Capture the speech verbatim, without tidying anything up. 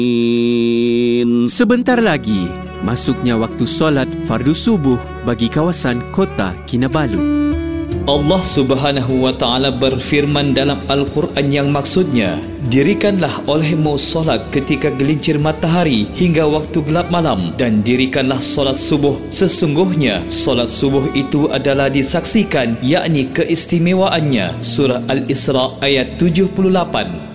Sebentar lagi, masuknya waktu solat fardu subuh bagi kawasan Kota Kinabalu. Allah Subhanahu wa Ta'ala berfirman dalam Al-Quran yang maksudnya, dirikanlah olehmu solat ketika gelincir matahari hingga waktu gelap malam, dan dirikanlah solat subuh. Sesungguhnya solat subuh itu adalah disaksikan, yakni keistimewaannya. Surah Al-Isra ayat tujuh puluh lapan.